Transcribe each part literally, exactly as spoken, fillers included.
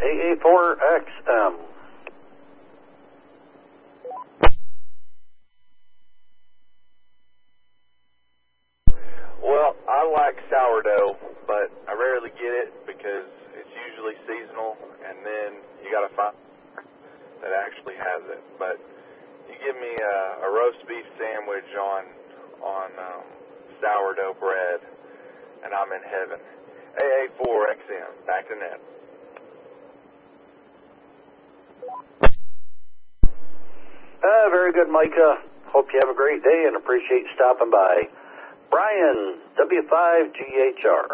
A A four X M. Well, I like sourdough, but I rarely get it because it's usually seasonal, and then you got to find that actually has it. But you give me a, a roast beef sandwich on on um, sourdough bread, and I'm in heaven. A A four X M, back to net. Uh, very good, Micah. Hope you have a great day and appreciate stopping by. Brian, W five G H R.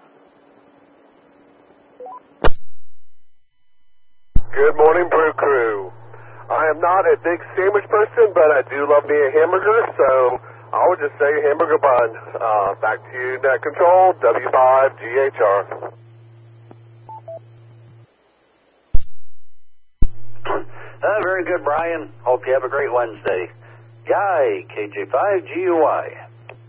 Good morning, Brew Crew. I am not a big sandwich person, but I do love me a hamburger, so I would just say hamburger bun. Uh, back to you, Net Control, W five G H R. Uh, very good, Brian. Hope you have a great Wednesday. Guy, K J five G U I.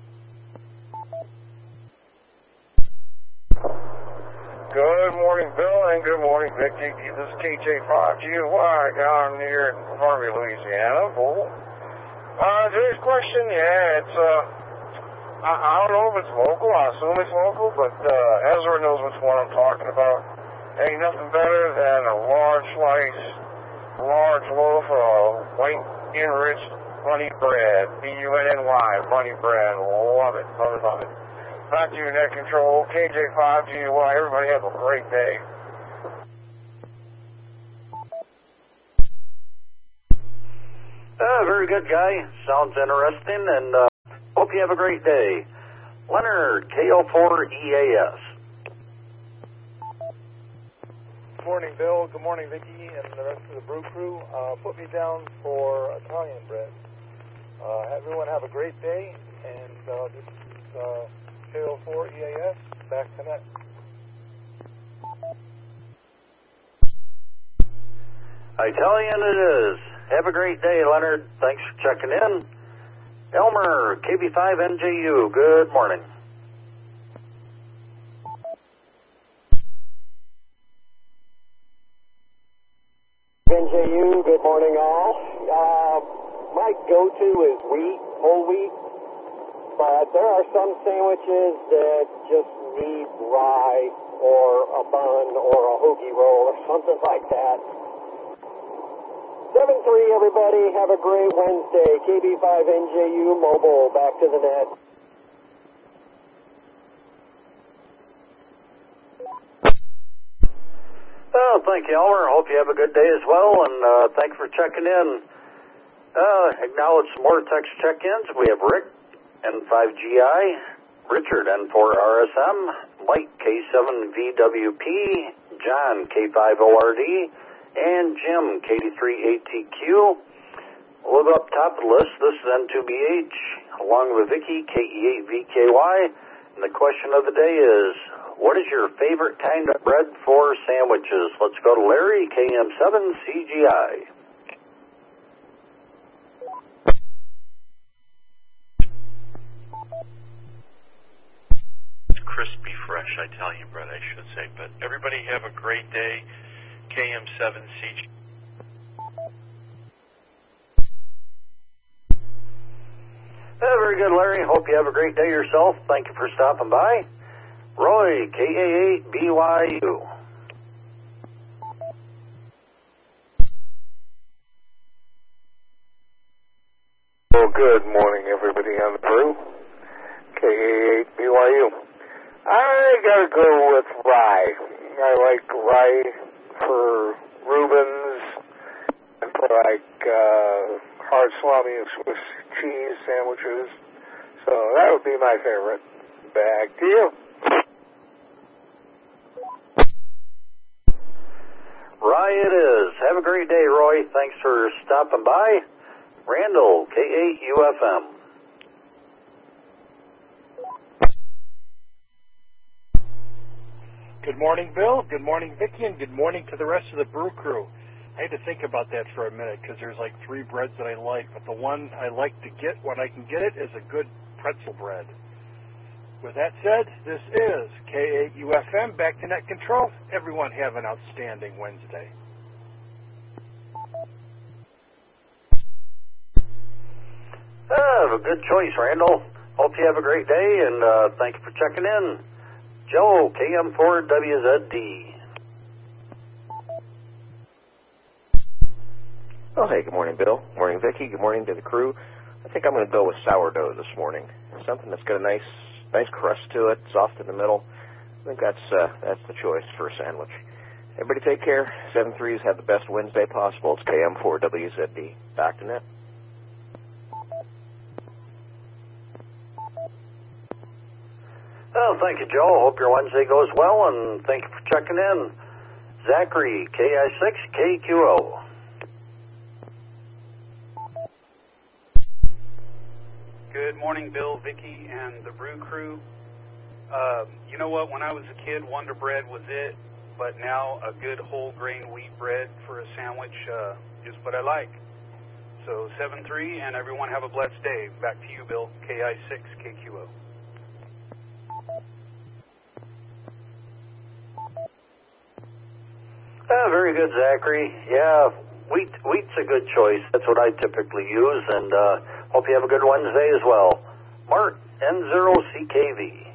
Good morning, Bill, and good morning, Vicky. This is K J five G U I down here in Harvey, Louisiana. Uh, today's question, yeah, it's, uh, I, I don't know if it's local. I assume it's local, but uh, Ezra knows which one I'm talking about. Ain't nothing better than a large slice, large loaf of white enriched bunny bread. B U N N Y, bunny bread. Love it, love it, love it. Back to you, Net Control, K J five G U I. Everybody have a great day. Uh, very good, Guy. Sounds interesting, and uh, hope you have a great day. Leonard, K O four E A S. Good morning, Bill. Good morning, Vicky, and the rest of the Brew Crew. Uh, put me down for Italian bread. Uh, everyone have a great day, and uh, this is uh, K O four E A S, back to net. Italian it is. Have a great day, Leonard. Thanks for checking in. Elmer, K B five N J U, good morning. N J U, good morning all. Uh, my go-to is wheat, whole wheat, but there are some sandwiches that just need rye or a bun or a hoagie roll or something like that. seven three, everybody. Have a great Wednesday. K B five N J U Mobile, back to the net. Oh, thank you, Elmer. Hope you have a good day as well, and uh, thanks for checking in. Uh, acknowledge some more text check-ins. We have Rick, N five G I, Richard, N four R S M, Mike, K seven V W P, John, K five O R D, and Jim, K D three A T Q. A little up top of the list, this is N two B H, along with Vicky, K E eight V K Y, and the question of the day is, what is your favorite kind of bread for sandwiches? Let's go to Larry, K M seven C G I. Crispy, fresh Italian bread, I should say. But everybody have a great day. K M seven C G I. Uh, very good, Larry. Hope you have a great day yourself. Thank you for stopping by. Roy, K A eight B Y U. Well, good morning, everybody on the brew. K A eight B Y U. I gotta go with rye. I like rye for Reubens, and for like uh, hard salami and Swiss cheese sandwiches. So that would be my favorite. Back to you. Rye it is. Have a great day, Roy. Thanks for stopping by. Randall, K eight U F M. Good morning, Bill. Good morning, Vicky, and good morning to the rest of the Brew Crew. I had to think about that for a minute because there's like three breads that I like, but the one I like to get when I can get it is a good pretzel bread. With that said, this is K eight U F M, back to net control. Everyone have an outstanding Wednesday. Uh, a good choice, Randall. Hope you have a great day, and uh, thank you for checking in. Joe, K M four W Z D. Oh, hey, good morning, Bill. Morning, Vicki. Good morning to the crew. I think I'm going to go with sourdough this morning. Something that's got a nice, nice crust to it, soft in the middle. I think that's uh, that's the choice for a sandwich. Everybody take care. seven threes have the best Wednesday possible. It's K M four W Z D. Back to net. Oh, thank you, Joe. Hope your Wednesday goes well, and thank you for checking in. Zachary, K I six K Q O. Good morning, Bill, Vicki, and the Brew Crew. Uh, you know what? When I was a kid, Wonder Bread was it, but now a good whole grain wheat bread for a sandwich uh, is what I like. So seven three, and everyone have a blessed day. Back to you, Bill, K I six K Q O. Uh, very good, Zachary. Yeah, wheat wheat's a good choice. That's what I typically use, and uh, hope you have a good Wednesday as well. Mark, N zero C K V.